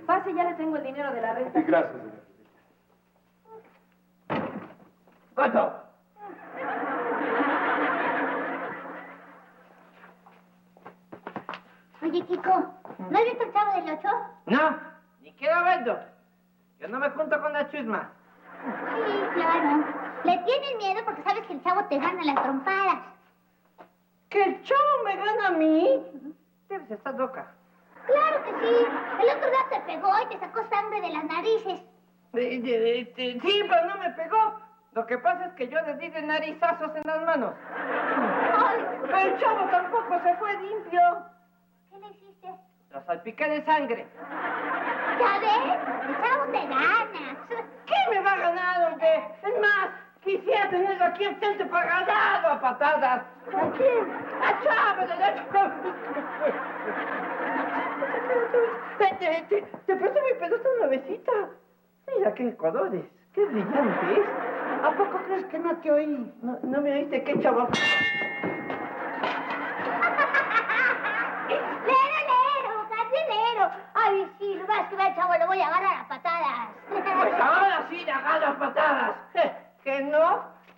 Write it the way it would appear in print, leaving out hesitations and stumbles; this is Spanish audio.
Pase, ya le tengo el dinero de la renta. Gracias, señor. ¿Cuánto? Oye, Kiko, ¿no has visto el Chavo del Ocho? No, ni quiero verlo. Yo no me junto con la chusma. Sí, claro. Le tienes miedo porque sabes que el Chavo te gana las trompadas. ¿Que el Chavo me gana a mí? Debes estar loca. Claro que sí. El otro día te pegó y te sacó sangre de las narices. Sí, pero no me pegó. Lo que pasa es que yo le di de narizazos en las manos. Ay, Pero el Chavo tampoco se fue limpio. ¿qué le hiciste? Lo salpiqué de sangre. ¿Ya ves? El Chavo te gana. ¿Qué me va a ganar, hombre? Es más, quisiera tenerlo aquí enfrente para ganarlo a patadas. ¿A quién? ¡A Chavo! Te presto mi pelota nuevecita. Mira qué colores, qué brillante es. ¿A poco crees que no te oí? No me oíste, qué Chavo. ¡Lero, carcelero! Ay, sí, lo más que ve al Chavo lo voy a agarrar a patadas. Pues ahora sí le agarro a patadas. ¿Que no?